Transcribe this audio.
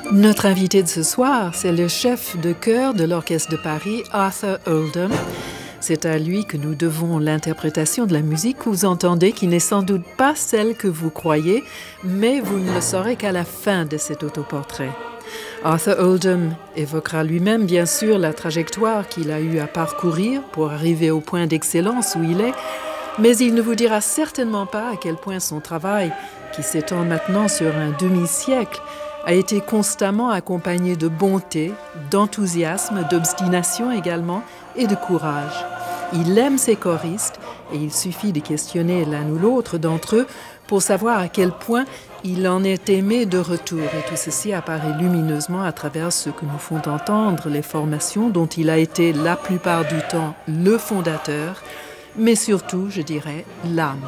Notre invité de ce soir, c'est le chef de chœur de l'Orchestre de Paris, Arthur Oldham. C'est à lui que nous devons l'interprétation de la musique que vous entendez, qui n'est sans doute pas celle que vous croyez, mais vous ne le saurez qu'à la fin de cet autoportrait. Arthur Oldham évoquera lui-même, bien sûr, la trajectoire qu'il a eu à parcourir pour arriver au point d'excellence où il est, mais il ne vous dira certainement pas à quel point son travail, qui s'étend maintenant sur un demi-siècle, a été constamment accompagné de bonté, d'enthousiasme, d'obstination également, et de courage. Il aime ses choristes, et il suffit de questionner l'un ou l'autre d'entre eux pour savoir à quel point il en est aimé de retour. Et tout ceci apparaît lumineusement à travers ce que nous font entendre les formations dont il a été la plupart du temps le fondateur, mais surtout, je dirais, l'âme.